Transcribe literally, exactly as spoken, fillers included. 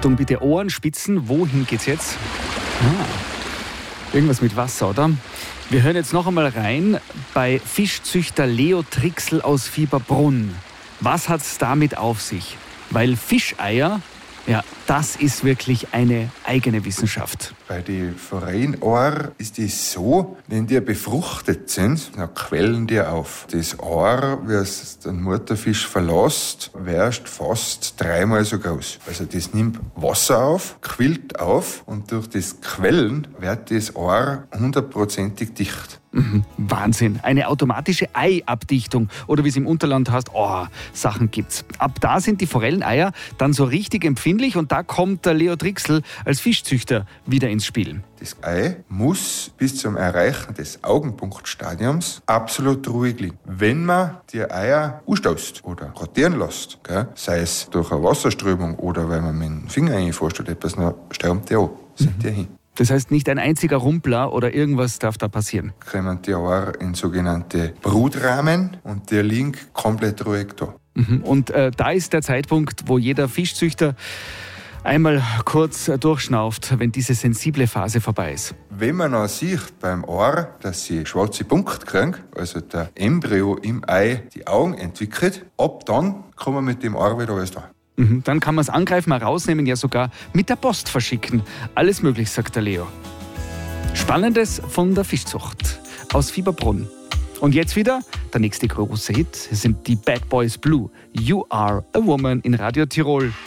Achtung bitte, Ohrenspitzen. Wohin geht's jetzt? Ah, irgendwas mit Wasser, oder? Wir hören jetzt noch einmal rein bei Fischzüchter Leo Trixl aus Fieberbrunn. Was hat's damit auf sich? Weil Fischeier, ja, das ist wirklich eine eigene Wissenschaft. Bei den Forelleneiern ist es so, wenn die befruchtet sind, dann quellen die auf. Das Ei, wie es den Mutterfisch verlässt, wird fast dreimal so groß. Also das nimmt Wasser auf, quillt auf und durch das Quellen wird das Ei hundertprozentig dicht. Mhm. Wahnsinn. Eine automatische Eiabdichtung. Oder wie es im Unterland heißt, oh, Sachen gibt's. Ab da sind die Forelleneier dann so richtig empfindlich und da kommt der Leo Trixl als Fischzüchter wieder ins Spiel. Das Ei muss bis zum Erreichen des Augenpunktstadiums absolut ruhig liegen. Wenn man die Eier anstößt oder rotieren lässt, gell, sei es durch eine Wasserströmung oder weil man mit dem Finger reinforstet, etwas, dann stürmt die an, sind die hin. Das heißt, nicht ein einziger Rumpler oder irgendwas darf da passieren. Kommen die Eier in sogenannte Brutrahmen und die liegen komplett ruhig da. Mhm. Und äh, da ist der Zeitpunkt, wo jeder Fischzüchter einmal kurz durchschnauft, wenn diese sensible Phase vorbei ist. Wenn man dann sieht beim Ei, dass sie schwarze Punkte kriegen, also der Embryo im Ei die Augen entwickelt, ab dann kann man mit dem Ei wieder alles da. Mhm. Dann kann man es angreifen, mal rausnehmen, ja sogar mit der Post verschicken. Alles möglich, sagt der Leo. Spannendes von der Fischzucht aus Fieberbrunn. Und jetzt wieder der nächste große Hit. Es sind die Bad Boys Blue. You Are a Woman in Radio Tirol.